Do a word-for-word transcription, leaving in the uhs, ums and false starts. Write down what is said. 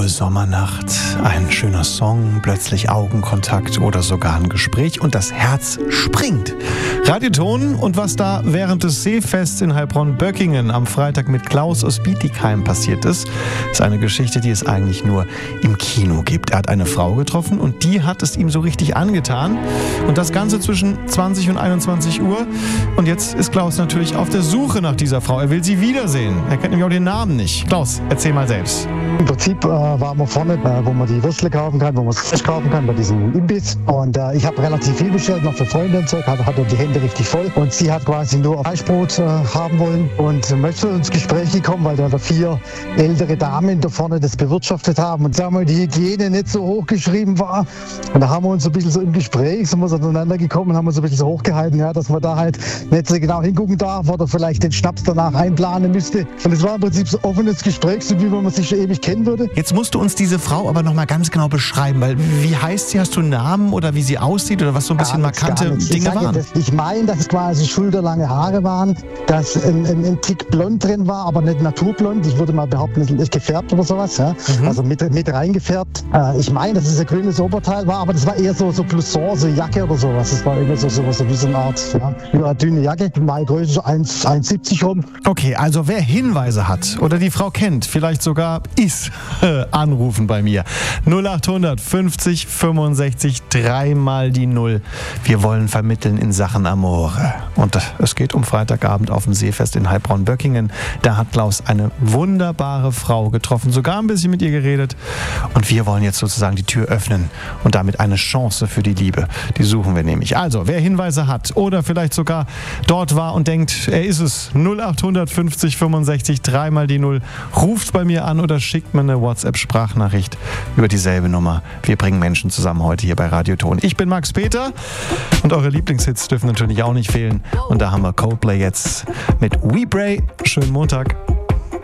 graue Sommernacht, ein schöner Song, plötzlich Augenkontakt oder sogar ein Gespräch und das Herz springt. Radioton und was da während des Seefests in Heilbronn-Böckingen am Freitag mit Klaus aus Bietigheim passiert ist, ist eine Geschichte, die es eigentlich nur im Kino gibt. Er hat eine Frau getroffen und die hat es ihm so richtig angetan. Und das Ganze zwischen zwanzig und einundzwanzig Uhr. Und jetzt ist Klaus natürlich auf der Suche nach dieser Frau. Er will sie wiedersehen. Er kennt nämlich auch den Namen nicht. Klaus, erzähl mal selbst. Im Prinzip äh, waren wir vorne, äh, wo man die Würstle kaufen kann, wo man es frisch kaufen kann, bei diesem Imbiss. Und äh, ich habe relativ viel bestellt, noch für Freunde und so, hatte, hatte die Hände richtig voll. Und sie hat quasi nur Fleischbrot äh, haben wollen und möchte ins Gespräch gekommen, weil da vier ältere Damen da vorne das bewirtschaftet haben. Und sagen wir, die Hygiene nicht so hochgeschrieben war. Und da haben wir uns so ein bisschen so im Gespräch, sind wir so aneinander gekommen und haben uns so ein bisschen so hochgehalten, ja, dass man da halt nicht so genau hingucken darf oder vielleicht den Schnaps danach einplanen müsste. Und es war im Prinzip so ein offenes Gespräch, so wie wenn man sich schon ewig kennen würde. Jetzt musst du uns diese Frau aber noch mal ganz genau beschreiben, weil wie heißt sie? Hast du einen Namen oder wie sie aussieht oder was so ein bisschen nichts, markante Dinge ich waren? Das, ich meine, dass es quasi schulterlange Haare waren, dass ein, ein, ein Tick blond drin war, aber nicht naturblond. Ich würde mal behaupten, nicht gefärbt oder sowas. Ja? Mhm. Also mit, mit reingefärbt. Äh, ich meine, dass es ein grünes Oberteil war, aber das war eher so, so Blouson, so Jacke oder sowas. Das war immer so, so, so wie so eine Art ja, eine dünne Jacke. Meine Größe so eins Komma siebzig rum. Okay, also wer Hinweise hat oder die Frau kennt, vielleicht sogar ist, anrufen bei mir. null achthundert fünfzig fünfundsechzig, dreimal die Null. Wir wollen vermitteln in Sachen Amore. Und es geht um Freitagabend auf dem Seefest in Heilbronn-Böckingen. Da hat Klaus eine wunderbare Frau getroffen, sogar ein bisschen mit ihr geredet. Und wir wollen jetzt sozusagen die Tür öffnen und damit eine Chance für die Liebe. Die suchen wir nämlich. Also, wer Hinweise hat oder vielleicht sogar dort war und denkt, er ist es, null achthundert fünfzig fünfundsechzig, dreimal die Null, ruft bei mir an oder schickt mir eine WhatsApp-Sprachnachricht über dieselbe Nummer. Wir bringen Menschen zusammen heute hier bei Radioton. Ich bin Max Peter und eure Lieblingshits dürfen natürlich auch nicht fehlen. Und da haben wir Coldplay jetzt mit We Pray. Schönen Montag.